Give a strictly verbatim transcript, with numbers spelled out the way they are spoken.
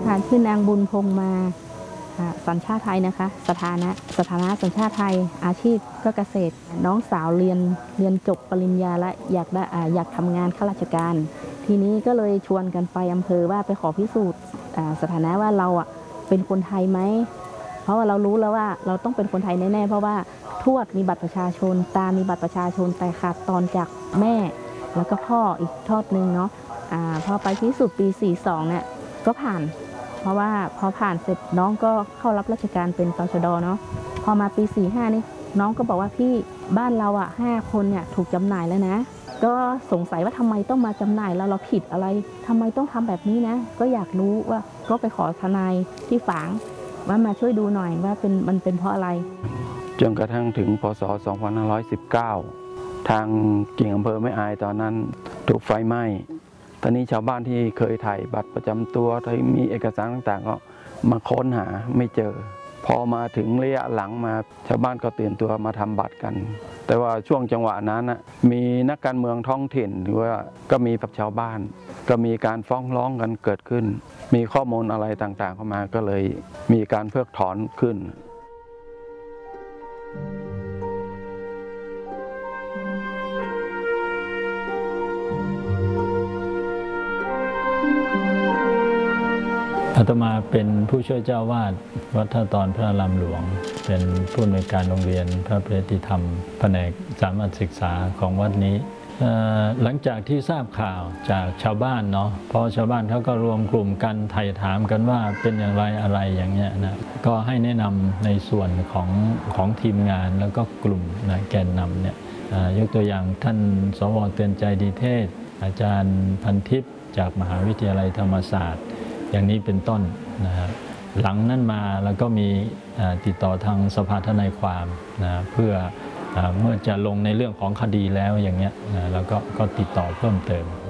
ค่ะชื่อนางบุญพงมาสัญชาติไทยนะคะสถานะสถานะสัญชาติไทยอาชีพก็เกษตรน้องสาวเรียนเรียนจบปริญญาและอยากได้อยากทำงานข้าราชการทีนี้ก็เลยชวนกันไปอำเภอว่าไปขอพิสูจน์สถานะว่าเราอ่ะเป็นคนไทยไหมเพราะว่าเรารู้แล้วว่าเราต้องเป็นคนไทยแน่ๆเพราะว่าทวดมีบัตรประชาชนตามีบัตรประชาชนแต่ขาดตอนจากแม่แล้วก็พ่ออีกทอดหนึ่งเนาะพอไปพิสูจน์ปีสี่สิบสองเนี่ยก็ผ่านเพราะว่าพอผ่านเสร็จน้องก็เข้ารับราชการเป็นตชด.เนาะพอมาปีสี่สิบห้านี่น้องก็บอกว่าพี่บ้านเราอ่ะห้าคนเนี่ยถูกจำหน่ายแล้วนะก็สงสัยว่าทำไมต้องมาจำหน่ายแล้วเราผิดอะไรทำไมต้องทำแบบนี้นะก็อยากรู้ว่าก็ไปขอทนายที่ฝางว่ามาช่วยดูหน่อยว่าเป็นมันเป็นเพราะอะไรจนกระทั่งถึงพ.ศ. สองพันห้าร้อยสิบเก้าทางกิ่งอำเภอแม่อายตอนนั้นถูกไฟไหม้ตอนนี้ชาวบ้านที่เคยถ่ายบัตรประจำตัวที่มีเอกสารต่างๆก็มาค้นหาไม่เจอพอมาถึงระยะหลังมาชาวบ้านก็ตื่นตัวมาทำบัตรกันแต่ว่าช่วงจังหวะนั้นมีนักการเมืองท้องถิ่นหรือว่าก็มีกับชาวบ้านก็มีการฟ้องร้องกันเกิดขึ้นมีข้อมูลอะไรต่างๆเข้ามาก็เลยมีการเพิกถอนขึ้นอาตมาเป็นผู้ช่วยเจ้าวาดวัดท่าตอนพระอารามหลวงเป็นผู้อำนวยการโรงเรียนพระปริยติธรรมแผนกสามัญศึกษาของวัดนี้หลังจากที่ทราบข่าวจากชาวบ้านเนาะเพราะชาวบ้านเขาก็รวมกลุ่มกันไถ่ถามกันว่าเป็นอย่างไรอะไรอย่างเงี้ยนะก็ให้แนะนำในส่วนของของทีมงานแล้วก็กลุ่มนะแกนนำเนี่ยยกตัวอย่างท่านสว.เตือนใจดีเทศอาจารย์พันทิพย์จากมหาวิทยาลัยธรรมศาสตร์อย่างนี้เป็นต้นนะครับหลังนั้นมาแล้วก็มีติดต่อทางสภาทนายความนะเพื่อเมื่อจะลงในเรื่องของคดีแล้วอย่างเงี้ยนะแล้วก็ก็ติดต่อเพิ่มเติม